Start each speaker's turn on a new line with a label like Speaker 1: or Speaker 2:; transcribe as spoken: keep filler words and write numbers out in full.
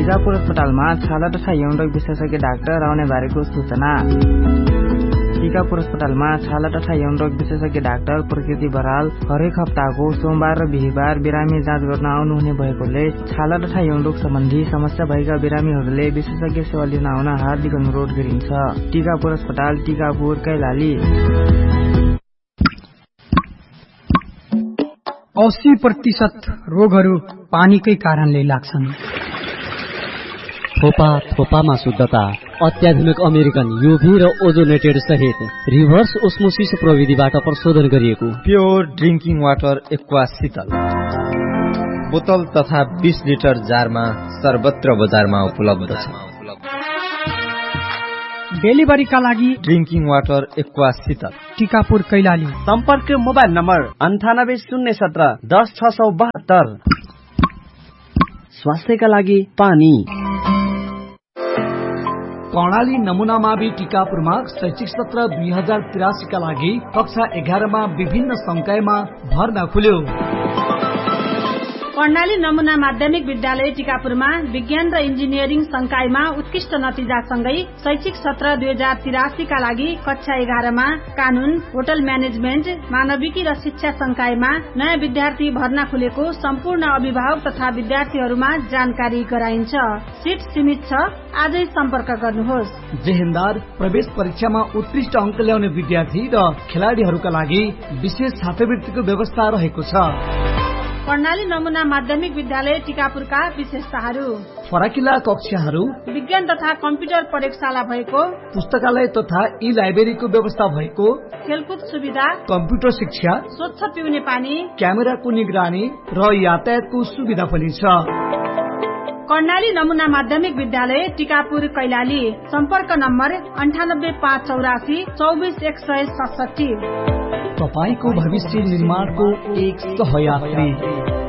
Speaker 1: टिकापुर अस्पतालमा छाला तथा यौन रोग विशेषज्ञ डाक्टर आउने बारेको सूचना। टिकापुर अस्पतालमा छाला तथा यौन रोग विशेषज्ञ डाक्टर प्रकृति बराल हरेक हप्ताको सोमबार र बिहीबार बिरामी जाँच गर्न आउनुहुने भएकोले छाला तथा यौन रोग सम्बन्धी समस्या भएका बिरामीहरूले विशेषज्ञ सेवा लिन आउन हार्दिक अनुरोध गरिन्छ। टिकापुर अस्पताल, टिकापुर, कैलाली।
Speaker 2: अस्सी प्रतिशत रोगहरू पानीकै कारणले लाग्छन्।
Speaker 3: थोपा थोपामा शुद्धता, अत्याधुनिक अमेरिकन यूभी र ओजोनेटेड सहित रिभर्स ओस्मोसिस प्रविधिबाट प्रशोधन गरिएको
Speaker 4: प्योर ड्रिंकिङ वाटर एक्वा शीतल बोतल तथा बीस लिटर जारमा सर्वत्र बजारमा उपलब्ध छ।
Speaker 2: डेलिभरीका लागि
Speaker 4: ड्रिंकिङ वाटर एक्वा शीतल,
Speaker 2: टिकापुर, कैलाली।
Speaker 5: सम्पर्क मोबाइल नम्बर अन्ठानब्बे शून्य सत्र दस छ सौ बहत्तर। स्वास्थ्यका लागि पानी।
Speaker 6: कर्णाली नमुना मावि टिकापुरमा शैक्षिक सत्र दुई हजार तिरासीका लागि कक्षा एघारमा विभिन्न संकायमा भर्ना खुल्यो।
Speaker 7: कर्णाली नमुना माध्यमिक विद्यालय टिकापुरमा विज्ञान र इन्जिनियरिङ संकायमा उत्कृष्ट नतिजासँगै शैक्षिक सत्र दुई हजार तिरासीका लागि कक्षा एघारमा कानून, होटल म्यानेजमेन्ट, मानविकी र शिक्षा संकायमा नयाँ विद्यार्थी भर्ना खुलेको सम्पूर्ण अभिभावक तथा विद्यार्थीहरूमा जानकारी गराइन्छ। सीट सीमित छ, आजै सम्पर्क गर्नुहोस्।
Speaker 6: जेहेन्दार प्रवेश परीक्षामा उत्कृष्ट अंक ल्याउने विद्यार्थी र खेलाड़ीहरूका लागि विशेष छात्रवृत्तिको व्यवस्था रहेको छ।
Speaker 7: कर्णाली नमुना माध्यमिक विद्यालय टिकापुरका विशेषताहरू:
Speaker 6: फराकिला कक्षाहरू,
Speaker 7: विज्ञान तथा कम्प्युटर प्रयोगशाला भएको,
Speaker 6: पुस्तकालय तथा ई लाइब्रेरीको व्यवस्था भएको,
Speaker 7: खेलकुद सुविधा,
Speaker 6: कम्प्युटर शिक्षा,
Speaker 7: स्वच्छ पिउने पानी,
Speaker 6: क्यामेराको निगरानी र यातायातको सुविधा पनि छ।
Speaker 7: कर्णाली नमुना माध्यमिक विद्यालय टिकापुर, कैलाली। सम्पर्क नम्बर अन्ठानब्बे पाँच चौरासी चौबिस एक सय सडसठी।
Speaker 6: तपाईको भविष्य निर्माणको एक सहयात्री।